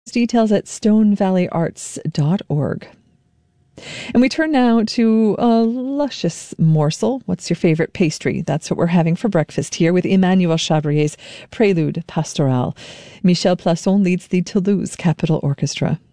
Details at stonevalleyarts.org. And we turn now to a luscious morsel. What's your favorite pastry? That's what we're having for breakfast here with Emmanuel Chabrier's Prelude Pastoral. Michel Plasson leads the Toulouse Capitol Orchestra.